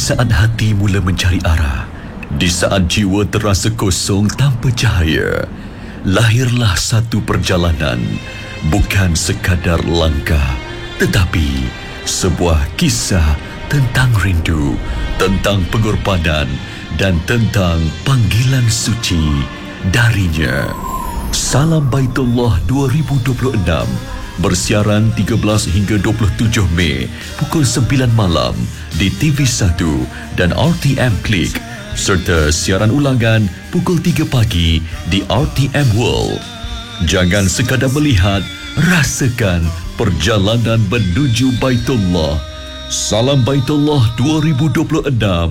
saat hati mula mencari arah, di saat jiwa terasa kosong tanpa cahaya, lahirlah satu perjalanan, bukan sekadar langkah, tetapi sebuah kisah tentang rindu, tentang pengorbanan dan tentang panggilan suci darinya. Salam Baitullah 2026 bersiaran 13 hingga 27 Mei pukul 9 malam di TV1 dan RTM Klik, serta siaran ulangan pukul 3 pagi di RTM World. Jangan sekadar melihat, rasakan perjalanan menuju Baitullah. Salam Baitullah 2026.